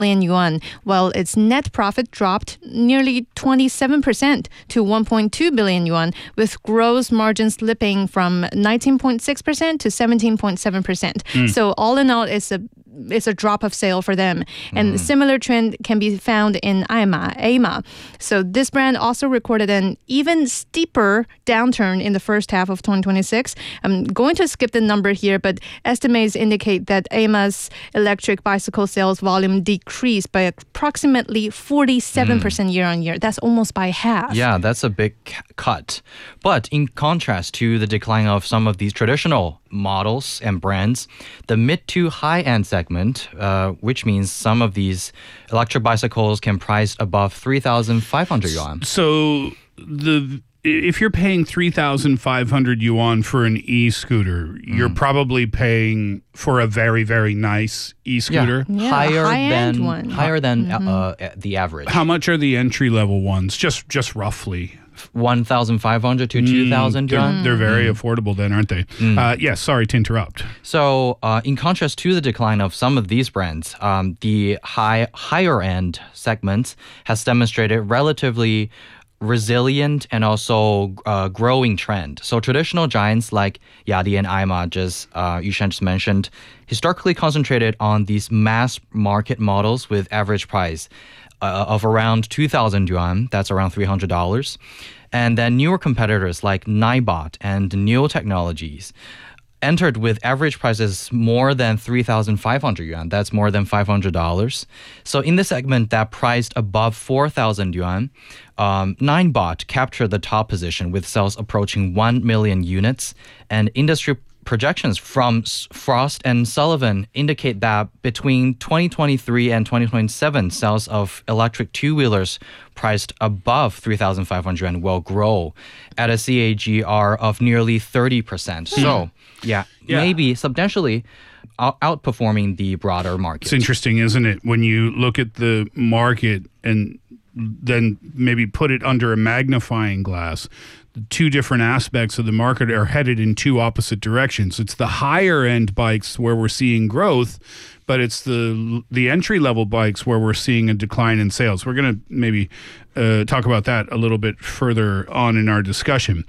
billion yuan, while its net profit dropped nearly 27% to 1.2 billion yuan, with gross margin slipping from 19.6% to 17.7%. So all in all, it's a drop of sale for them. And similar trend can be found in AIMA. So this brand also recorded an even steeper downturn in the first half of 2026. I'm going to skip the number here, but estimates indicate that AIMA's electric bicycle sales volume decreased by approximately 47% year on year. That's almost by half. Yeah, that's a big cut. But in contrast to the decline of some of these traditional models and brands, the mid to high-end segment, which means some of these electric bicycles can price above 3,500 yuan. So if you're paying 3,500 yuan for an e-scooter, you're probably paying for a very, very nice e-scooter. Yeah, higher than the average. How much are the entry-level ones? Just roughly. 1,500 to 2,000 yuan. They're very affordable then, aren't they? Yes, sorry to interrupt. So in contrast to the decline of some of these brands, the higher end segment has demonstrated relatively resilient and also growing trend. So traditional giants like Yadi and AIMA, Yusheng just mentioned, historically concentrated on these mass market models with average price of around 2,000 yuan, that's around $300. And then newer competitors like Ninebot and Neo Technologies entered with average prices more than 3,500 yuan. That's more than $500. So in the segment that priced above 4,000 yuan, Ninebot captured the top position with sales approaching 1 million units, and industry projections from Frost & Sullivan indicate that between 2023 and 2027, sales of electric two-wheelers priced above 3,500 yuan will grow at a CAGR of nearly 30%. So, maybe substantially outperforming the broader market. It's interesting, isn't it? When you look at the market and then maybe put it under a magnifying glass, the two different aspects of the market are headed in two opposite directions. It's the higher end bikes where we're seeing growth, but it's the entry level bikes where we're seeing a decline in sales. We're going to maybe talk about that a little bit further on in our discussion.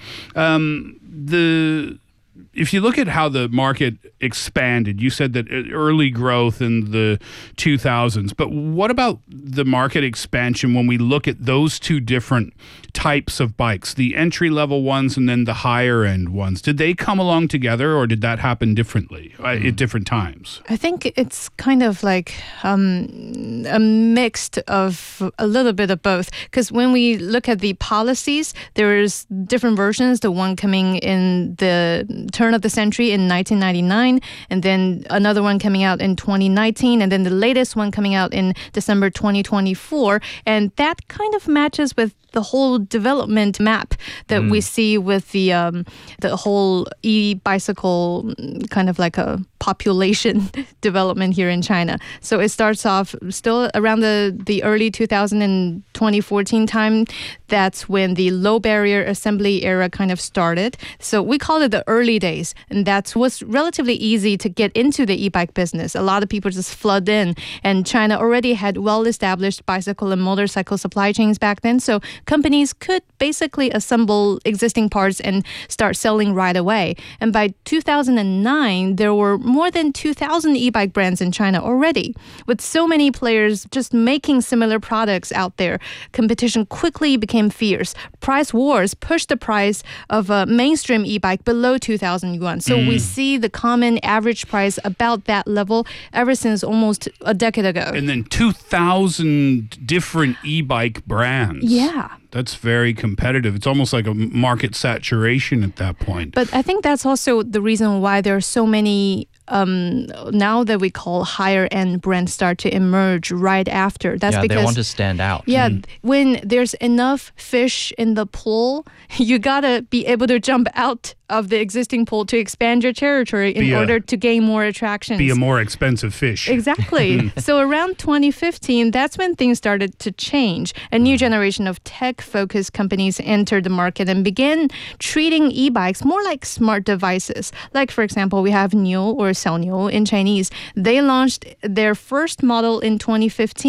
If you look at how the market expanded, you said that early growth in the 2000s, but what about the market expansion when we look at those two different types of bikes, the entry-level ones and then the higher-end ones? Did they come along together, or did that happen differently at different times? I think it's kind of like a mix of a little bit of both, because when we look at the policies, there's different versions, the one coming in the turn of the century in 1999, and then another one coming out in 2019, and then the latest one coming out in December 2024, and that kind of matches with the whole development map that we see with the whole e-bicycle kind of like a population development here in China. So it starts off still around the early 2014 time. That's when the low barrier assembly era kind of started. So we call it the early days, and that was relatively easy to get into the e-bike business. A lot of people just flood in, and China already had well-established bicycle and motorcycle supply chains back then. So companies could basically assemble existing parts and start selling right away. And by 2009, there were more than 2,000 e-bike brands in China already. With so many players just making similar products out there, competition quickly became fierce. Price wars pushed the price of a mainstream e-bike below 2,000 yuan. So we see the common average price about that level ever since almost a decade ago. And then 2,000 different e-bike brands. Yeah. That's very competitive. It's almost like a market saturation at that point. But I think that's also the reason why there are so many now that we call higher end brands start to emerge right after. That's because they want to stand out. Yeah, when there's enough fish in the pool, you gotta be able to jump out of the existing pool to expand your territory in order to gain more attractions. Be a more expensive fish. Exactly. So around 2015, that's when things started to change. A new generation of tech-focused companies entered the market and began treating e-bikes more like smart devices. Like, for example, we have Niu or Xiaoniu in Chinese. They launched their first model in 2015.